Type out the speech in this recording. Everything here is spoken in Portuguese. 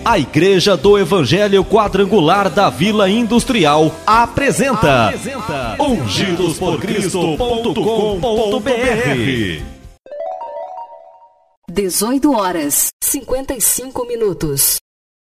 A Igreja do Evangelho Quadrangular da Vila Industrial apresenta ungidosporcristo.com.br. 18 horas, 55 minutos.